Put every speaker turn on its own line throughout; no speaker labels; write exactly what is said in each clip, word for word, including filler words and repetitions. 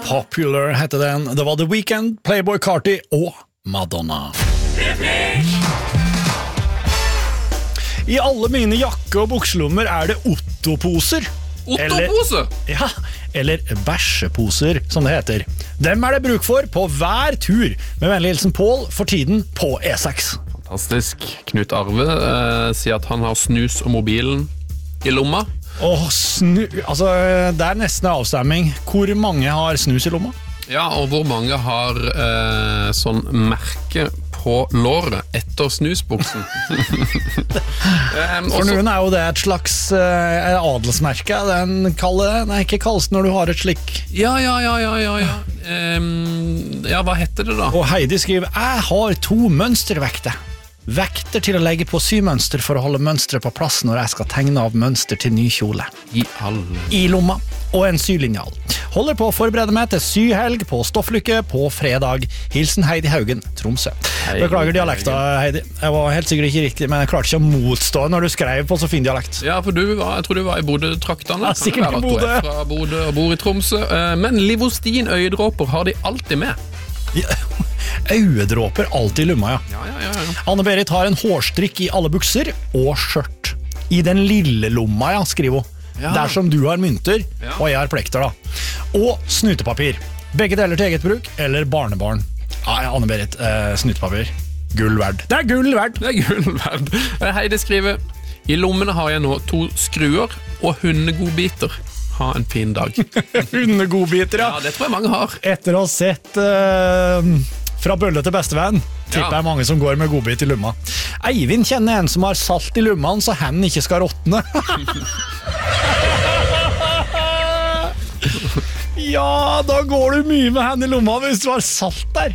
Popular heter den. Det var The Weeknd, Playboy Carti og Madonna. I alle mine jakke- og bukselommer er det Otto-poser.
Otto-pose?
Ja, eller bæsjeposer, som det heter. Dem er det bruk for på hver tur. Med vennlig hilsen Pål, for tiden på E seks.
Fantastisk. Knut Arve eh, sier at han har snus og mobilen i lomma.
Åh, snu... Altså, det er nesten en avstemming. Hvor mange har snus i lomma?
Ja, og hvor mange har eh, sånn merke på låret etter snusbuksen? um,
For noen er jo det et slags uh, adelsmerke. Den kaller, nei, ikke kalles når du har et slik.
Ja, ja, ja, ja, ja, ja. Um, ja, hva heter det da?
Og Heidi skriver, jeg har to mønstervekter. Vekter til å legge på symønster for å holde mønstret på plass når jeg skal tegne av mønster til ny kjole.
I alle.
I lomma. Og en sylinjal. Holder på å forberede meg til syhelg på Stofflykke på fredag. Hilsen Heidi Haugen, Tromsø. Heidi, Beklager dialekta, Heidi. Jeg var helt sikkert ikke riktig, men jeg klarte ikke å motstå når du skrev på så fin dialekt.
Ja, for du var, jeg tror du var i Bodø-traktene.
Ja, sikkert i Bodø.
Fra Bodø og bor i Tromsø. Men Livostin øyedråper har de alltid med.
Ja, øyedråper alltid i lomma, ja.
Ja, ja, ja, ja.
Anne-Berit har en hårstrikk i alle bukser og skjørt. I den lille lomma, ja, skriver hun. Ja. Der som du har mynter, ja. Og jeg har plekter da. Og snutepapir. Begge deler til eget bruk, eller barnebarn. Ja, ja, Anne-Berit, eh, snutepapir. Gull verd. Det er gull verd!
Det er gull verd. Heidi skriver, i lommene har jeg nå to skruer og hundegodbiter. Ha en fin dag.
Hundegodbiter, ja.
Ja, det tror jeg mange har.
Etter å ha sett uh, Fra bølle til bestevenn, tipper jeg
ja.
mange som går med godbit i lumma. Eivind kjenner en som har salt i lummaen, så hendene ikke skal råtne. Ja, da går du mye med hendene i lumma hvis du har salt der.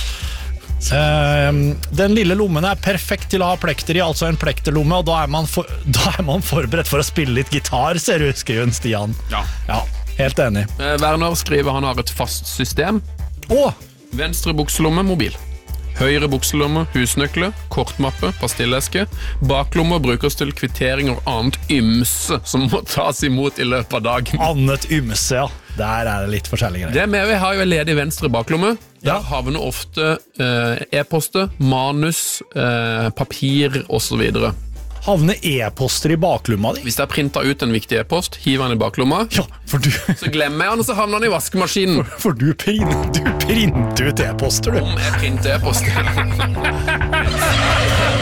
Uh, den lille lommen er perfekt til å ha plekter i, altså en plekterlomme, og da er, man for, da er man forberedt for å spille litt gitar, ser du, skriver Stian.
Ja.
Ja, helt enig.
eh, Werner skriver han har et fast system.
Åh!
Venstre bukselomme, mobil. Høyre bukselomme, husnøkle, kortmappe, pastilleske. Baklommer brukes til kvittering og annet ymse som må tas imot i løpet av dagen.
Annet ymse, ja. Der er det litt forskjellige greier.
Det med vi har jo en ledig venstre baklomme. Der
Ja.
havner ofte eh, e-poster, manus, eh, papir og så videre.
Havner e-poster i baklomma di?
Hvis jeg printer ut en viktig e-post, hiver den i baklomma,
Ja, for du,
så glemmer jeg den, og så havner den i vaskemaskinen.
for du, printer, du printer ut e-poster, du.
Om jeg printer e-post.